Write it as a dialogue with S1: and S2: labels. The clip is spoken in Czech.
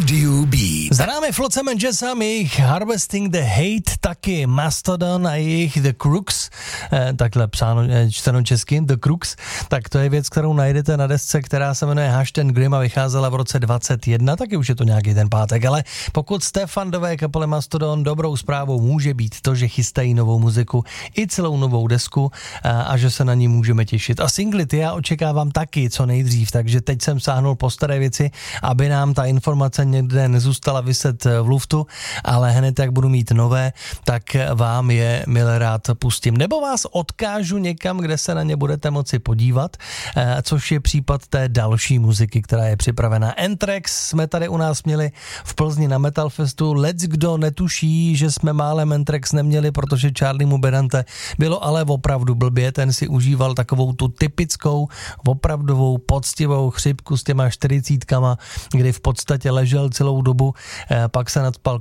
S1: Radio Beat.
S2: Za námi Flotsam and Jetsam, jejich Harvesting the Hate, taky Mastodon a jejich The Crooks, takhle psáno, čteno česky, The Crooks, tak to je věc, kterou najdete na desce, která se jmenuje Hash ten Grim a vycházela v roce 21, taky už je to nějaký ten pátek, ale pokud jste fandové kapely Mastodon, dobrou zprávou může být to, že chystají novou muziku i celou novou desku a že se na ní můžeme těšit. A singly ty já očekávám taky co nejdřív, takže teď jsem sáhnul po staré věci, aby nám ta informace někde nezůstala viset v luftu, ale hned jak budu mít nové, tak vám je milé rád pustím. Nebo vás odkážu někam, kde se na ně budete moci podívat, což je případ té další muziky, která je připravená. Anthrax jsme tady u nás měli v Plzni na Metal Festu. Kdo netuší, že jsme málem Anthrax neměli, protože Charliemu Bedante bylo ale opravdu blbě, ten si užíval takovou tu typickou, opravdovou, poctivou chřipku s těma 40kama, kdy v podstatě ležel celou dobu, pak se nadspal